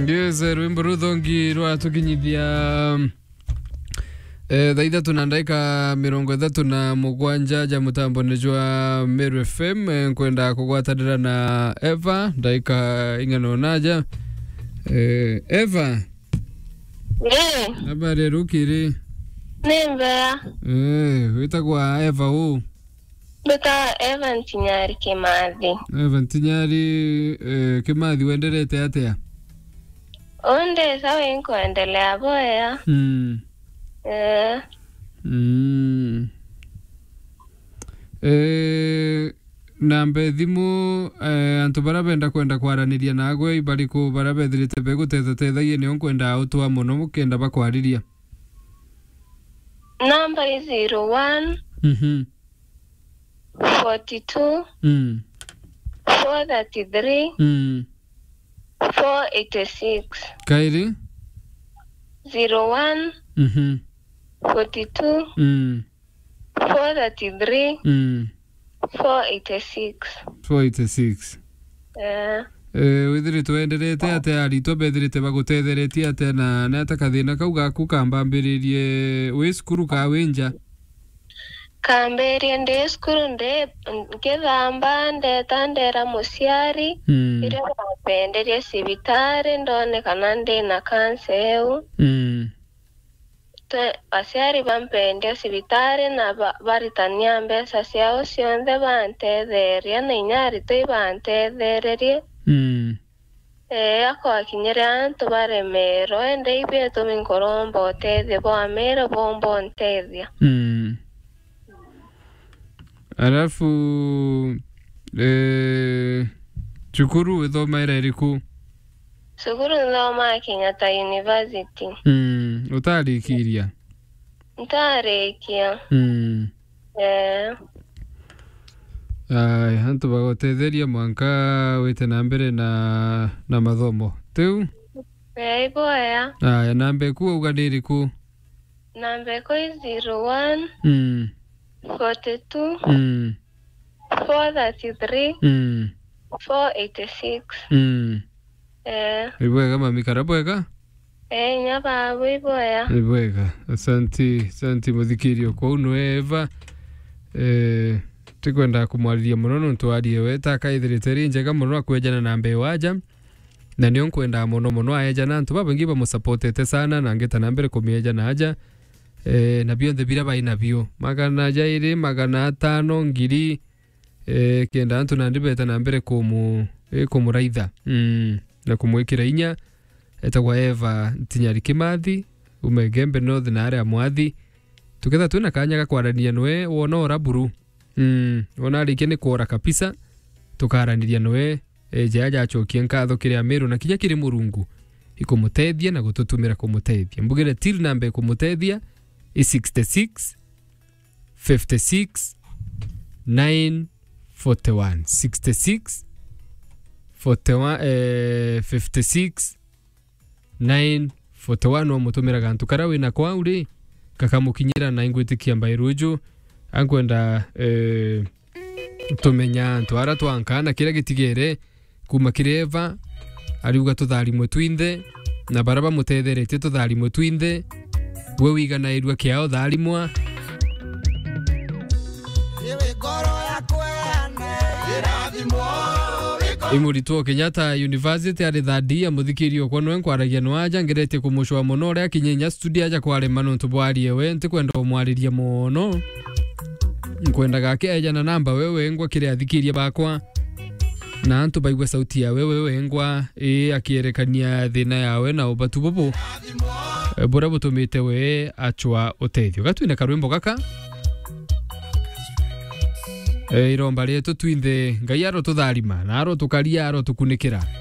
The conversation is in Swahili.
Yes, rwimbo ruthongi rwatukinyithia thaitha tuna ndaika 37 ja mutambo nejwa Meru FM kwenda kugwatanira na Eva ndaika ingano naja Eva habari rukiri Nemba witagwa Eva huu Beta Evan Tinyari Kimathi. Evan Tinyari Kimathi wenderete atea? Onde sawa inkuendelea boya. Nambe thimu antu barabenda kwenda kwaraniria nagwe ibariku barabethirite begutethethethie ni onkwenda utwa muno mukenda bakwariria. Number is 01 42 433 486 Kairi 01 42 433 486 withiri twenderete ate arito bethirite bagutetheretie ate na nata kathina kau gaku kambambiririe wi skuru ka winja Kamberie ndi skuru ndi kithamba ndetandera muciari iria bapenderie cibitari ndone kana ndi na kanseu aciari bampendia cibitari na baritania mbeca ciao cionthe bantetheria na inyari tu bantethererie akwakinyire antu baremero ende ibie tuminkoromba otethia bwamire bombo ntethia Alafu chukuru ithoma iriku Sukuru thoma Kenyatta University utarikiria Ntarikia Ai hantu bagotetheria mwanka wite na mbere na mathomo tiu boya nambe ku uganiriku nambe ko 01 42 433 486 Ibwega mami karabwega nyaba boya Ibwega asanti muthikirio kwa uno Eva tikwenda kumwariria muno nuntu arie weta kaithirite ri njega muno akwejana na mbe waja na niyo nkwenda muno aeja na antu babangi bamusupportete sana na ngeta na mbere kumieja na aja na bionthe bira baina bio magana jairi magana 5 ngiri kenda antu na ndibeta na mbere kumuraitha na kumwikira inya etagwa Eva Tinyari Kimathi umegembe north na area mwathi tuketha twina kanya gakwarania nwe wona oraburu wona rike ni kwora kabisa tukaraniria nwe jaja achokie nkatho kiria Meru na kinya kiri Murungu ikumutethia na gututumira kumutethia mbugire till number kumutethia is 66 56 941 66 41 56 941 omutumira gantu kara wina kwa uri kakamukinyira na ingwitikia mbairuju ankwenda tumenya antu ara twankana kira gitigere kuma kireva ariuga tutharimwe twinthe na baraba muthetherete tutharimwe twinthe we wigana irua kiao tharimwa Imurituo Kenyatta University ari thadia muthikirio kwa no enkwaragia no aja ngerete kumushwa muno ria kinyenya studio aja kware manu tubwarie we ntikwenda umwariria muno nkwenda gake aja na namba wewe ngwa kire athikiria bakwa na antu baigwe sauti ya wewe ngwa akierekania thina yawe na ubatu bubu bora butumite we achwa utethio gatwine karwimbo gaka iromba rietu twinthe ngai aro tutharima na aro tukaria aro tukunikira